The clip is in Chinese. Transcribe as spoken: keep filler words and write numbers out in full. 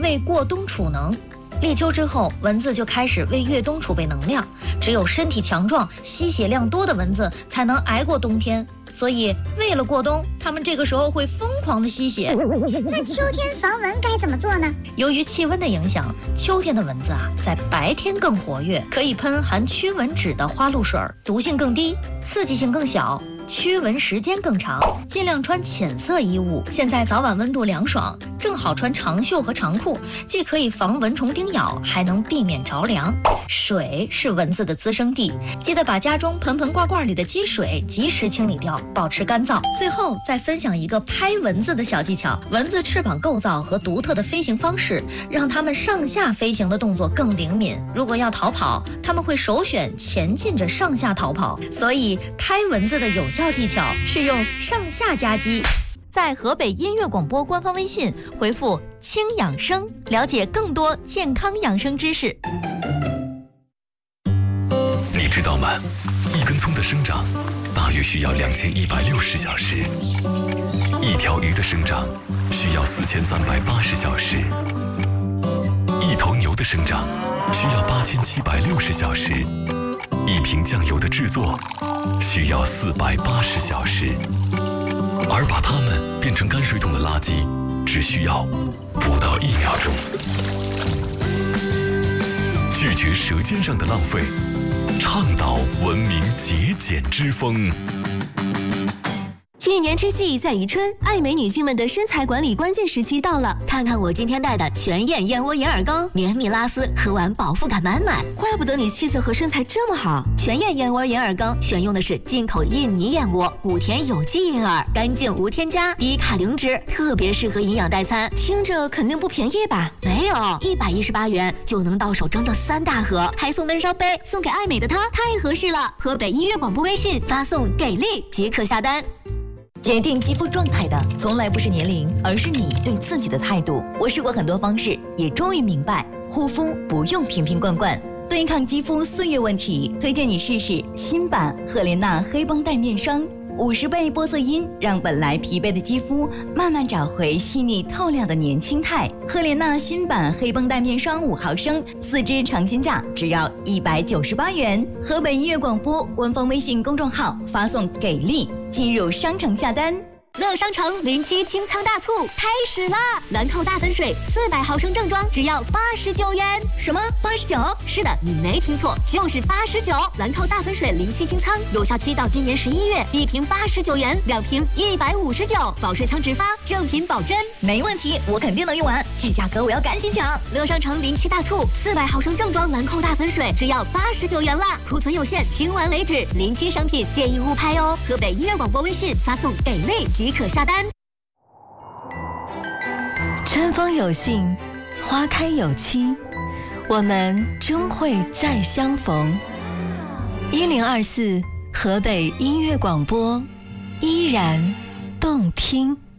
为过冬储能。立秋之后，蚊子就开始为越冬储备能量，只有身体强壮、吸血量多的蚊子才能挨过冬天。所以，为了过冬，它们这个时候会疯狂的吸血。 那秋天防蚊该怎么做呢？ 由于气温的影响，秋天的蚊子啊，在白天更活跃，可以喷含驱蚊酯的花露水，毒性更低，刺激性更小，驱蚊时间更长。尽量穿浅色衣物。现在早晚温度凉爽，正好穿长袖和长裤，既可以防蚊虫叮咬，还能避免着凉。水是蚊子的滋生地，记得把家中盆盆罐罐里的积水及时清理掉，保持干燥。最后再分享一个拍蚊子的小技巧。蚊子翅膀构造和独特的飞行方式，让它们上下飞行的动作更灵敏。如果要逃跑，它们会首选前进着上下逃跑。所以拍蚊子的有效技巧是用上下夹击。在河北音乐广播官方微信回复轻养生，了解更多健康养生知识。 你知道吗？一根葱的生长大约需要两千一百六十小时，一条鱼的生长需要四千三百八十小时，一头牛的生长需要八千七百六十小时，一瓶酱油的制作需要四百八十小时，而把它们变成泔水桶的垃圾只需要不到一秒钟。拒绝舌尖上的浪费，倡导文明节俭之风。 一年之计在于春，爱美女性们的身材管理关键时期到了。 看看我今天带的全燕燕窝眼耳膏，绵密拉丝，喝完饱腹感满满。 怪不得你气色和身材这么好。 全燕燕窝眼耳膏选用的是进口印尼燕窝，古田有机银耳，干净无添加，低卡零脂，特别适合营养代餐。 听着肯定不便宜吧？ 没有，一百一十八元就能到手整整三大盒，还送温烧杯，送给爱美的她太合适了。河北音乐广播微信发送给力即可下单。 决定肌肤状态的从来不是年龄，而是你对自己的态度。我试过很多方式，也终于明白，护肤不用瓶瓶罐罐。对抗肌肤岁月问题，推荐你试试新版赫莲娜黑绷带面霜，五十倍玻色因让本来疲惫的肌肤慢慢找回细腻透亮的年轻态。赫莲娜新版黑绷带面霜五毫升，四支尝鲜价只要一百九十八元。河北音乐广播官方微信公众号发送给力，进入商城下单。 乐商城零七清仓大促开始啦！兰蔻大粉水四百毫升正装只要八十九元。 什么？八十九？ 是的，你没听错，就是八十九。兰蔻大粉水零七清仓有效期到今年十一月，一瓶八十九元，两瓶一百五十九，保税仓直发，正品保真。 没问题，我肯定能用完，这价格我要赶紧抢！ 乐商城零七大促，四百毫升正装兰蔻大粉水只要八十九元啦，库存有限，清完为止。零七商品建议勿拍哦。河北音乐广播微信发送给力即可下单。 春风有信，花开有期，我们终会再相逢。一零二四河北音乐广播，依然动听。